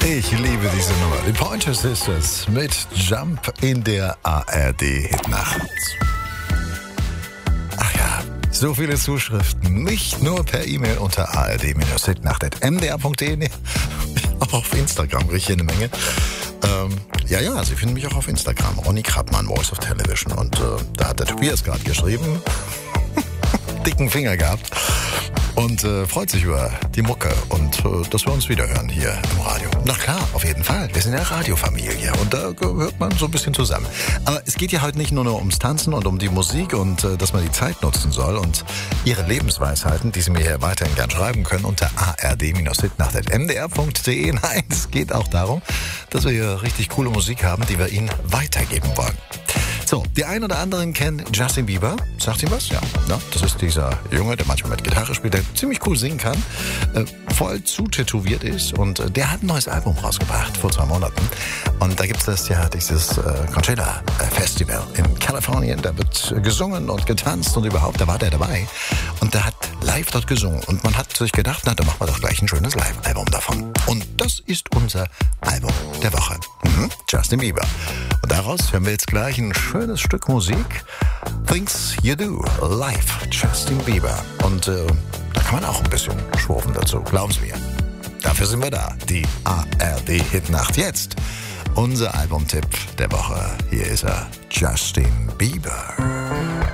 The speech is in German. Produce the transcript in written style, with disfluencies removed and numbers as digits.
Ich liebe diese Nummer. Die Pointer Sisters mit Jump in der ARD-Hitnacht. Ach ja, so viele Zuschriften. Nicht nur per E-Mail unter ard-hitnacht.mdr.de. Auch auf Instagram kriege ich hier eine Menge. Ja, Sie finden mich auch auf Instagram. Ronny Krappmann, Voice of Television. Und da hat der Tobias gerade geschrieben. Dicken Finger gehabt. Und freut sich über die Mucke und dass wir uns wiederhören hier im Radio. Na klar, auf jeden Fall. Wir sind ja Radiofamilie und da gehört man so ein bisschen zusammen. Aber es geht ja heute nicht nur ums Tanzen und um die Musik und dass man die Zeit nutzen soll und Ihre Lebensweisheiten, die Sie mir hier weiterhin gern schreiben können unter ard-hitnacht.mdr.de. Nein, es geht auch darum, dass wir hier richtig coole Musik haben, die wir Ihnen weitergeben wollen. So, die einen oder anderen kennen Justin Bieber. Sagt ihm was? Ja. Das ist dieser Junge, der manchmal mit Gitarre spielt, der ziemlich cool singen kann, voll zutätowiert ist und der hat ein neues Album rausgebracht vor 2 Monaten. Und da gibt es ja dieses Coachella Festival in Kalifornien. Da wird gesungen und getanzt und überhaupt, da war der dabei. Und der hat live dort gesungen. Und man hat sich gedacht, na, dann machen wir doch gleich ein schönes Live-Album davon. Und das ist unser Album der Woche. Justin Bieber. Und daraus hören wir jetzt gleich ein schönes Stück Musik. Things You Do, live, Justin Bieber. Und da kann man auch ein bisschen schwurfen dazu, glauben Sie mir. Dafür sind wir da, die ARD-Hitnacht jetzt. Unser Albumtipp der Woche, hier ist er, Justin Bieber.